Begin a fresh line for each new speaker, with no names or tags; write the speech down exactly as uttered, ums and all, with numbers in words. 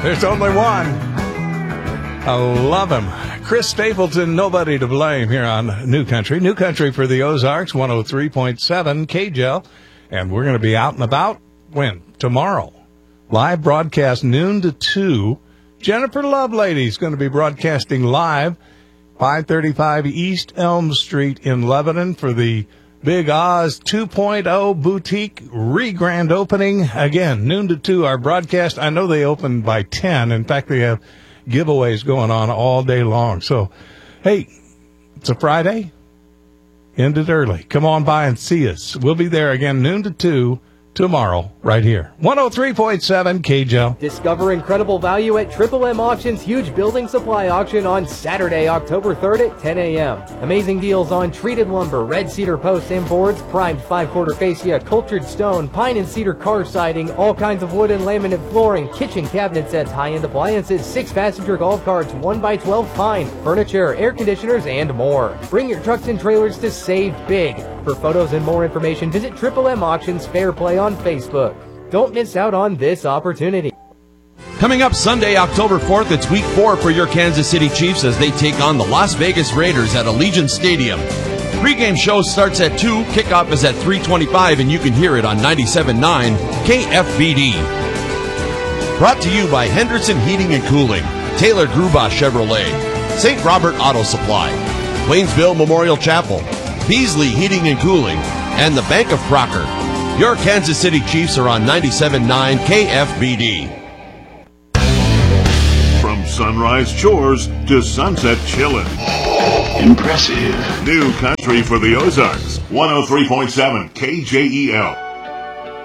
There's only one. I love him. Chris Stapleton, Nobody to Blame here on New Country. New Country for the Ozarks, one oh three point seven K J L. And we're going to be out and about, when? Tomorrow. Live broadcast noon to two. Jennifer Lovelady's going to be broadcasting live, five thirty-five East Elm Street in Lebanon for the Big Oz two point oh Boutique re-grand opening. Again, noon to two, our broadcast. I know they open by ten. In fact, they have giveaways going on all day long. So, hey, it's a Friday. Ended early. Come on by and see us. We'll be there again noon to two tomorrow right here. one oh three point seven K J L.
Discover incredible value at Triple M Auction's huge building supply auction on Saturday, October third at ten a.m. Amazing deals on treated lumber, red cedar posts and boards, primed five-quarter fascia, cultured stone, pine and cedar car siding, all kinds of wood and laminate flooring, kitchen cabinet sets, high-end appliances, six-passenger golf carts, one by twelve pine, furniture, air conditioners, and more. Bring your trucks and trailers to save big. For photos and more information, visit Triple M Auctions Fair Play on Facebook. Don't miss out on this opportunity.
Coming up Sunday, October fourth, it's week four for your Kansas City Chiefs as they take on the Las Vegas Raiders at Allegiant Stadium. Pre-game show starts at two, kickoff is at three twenty-five, and you can hear it on ninety-seven point nine K F B D. Brought to you by Henderson Heating and Cooling, Taylor Grubauer Chevrolet, Saint Robert Auto Supply, Waynesville Memorial Chapel, Beasley Heating and Cooling, and the Bank of Crocker. Your Kansas City Chiefs are on ninety-seven point nine K F B D.
From Sunrise Chores to Sunset Chillin'.
Impressive.
New Country for the Ozarks, one oh three point seven K J E L.